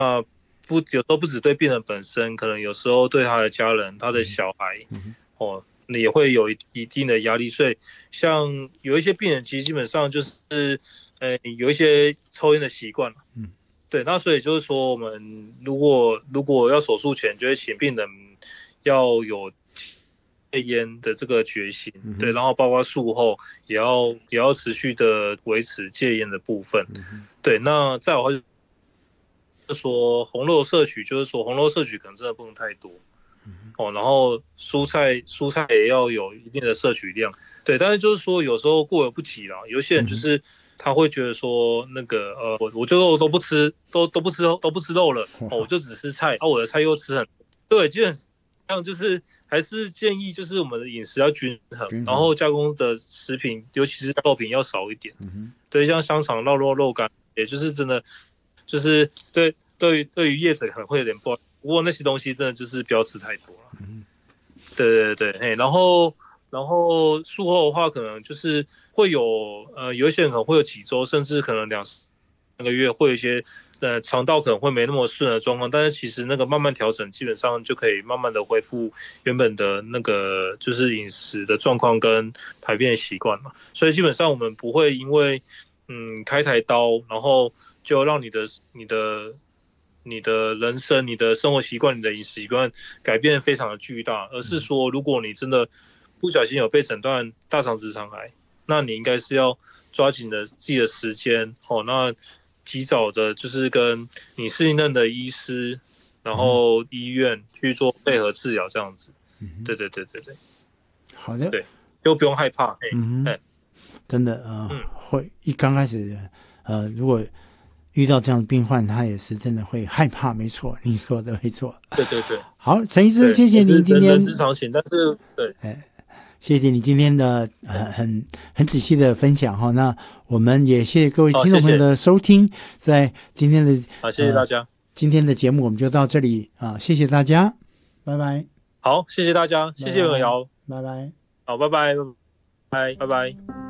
有时候不只对病人本身，可能有时候对他的家人、他的小孩，也会有一定的压力。所以像有一些病人，其实基本上就是有一些抽烟的习惯。对，那所以就是说，我们如果要手术前，就会请病人要有戒烟的这个决心，对，然后包括术后也要持续的维持戒烟的部分。对，那再有就是说红肉摄取，就是说红肉摄取可能真的不能太多。然后蔬菜也要有一定的摄取量。对，但是就是说有时候过犹不及啦，有些人就是他会觉得说那个我就肉都不吃，都不吃肉了，我就只吃菜，我的菜又吃很多。对，基本上就是还是建议就是我们的饮食要均衡，然后加工的食品，尤其是肉品要少一点。对，像香肠、肉干，也就是真的就是对于业者可能会有点不好，不过那些东西真的就是不要吃太多了。对对对，然后术后的话，可能就是会有一些人可能会有几周，甚至可能2、3个月，会有一些肠道可能会没那么顺的状况，但是其实那个慢慢调整，基本上就可以慢慢的恢复原本的那个就是饮食的状况跟排便习惯嘛。所以基本上我们不会因为开台刀，然后就让你的人生、你的生活习惯、你的饮食习惯改变非常的巨大，而是说，如果你真的不小心有被诊断大肠直肠癌，那你应该是要抓紧的自己的时间，那及早的就是跟你信任的医师，然后医院去做配合治疗，这样子。对对对对对， 好的， 对，就不用害怕。 真的会刚开始如果遇到这样的病患，他也是真的会害怕，没错，你说的没错。 对对对， 好，陈医师，谢谢您今天人之常情，但是对， 谢谢你今天的很仔细的分享哈。那我们也谢谢各位听众朋友的收听，在今天的谢谢大家。 今天的节目我们就到这里谢谢大家，拜拜。 好，谢谢大家，谢谢文瑶， 拜拜。 好，拜拜，拜拜。